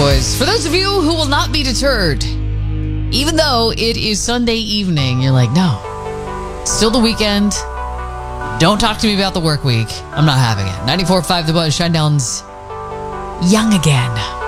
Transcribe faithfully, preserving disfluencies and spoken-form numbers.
boys. For those of you who will not be deterred, even though it is Sunday evening, you're like, no, it's still the weekend. Don't talk to me about the work week. I'm not having it. ninety-four point five The Buzz, Shinedown's Young Again.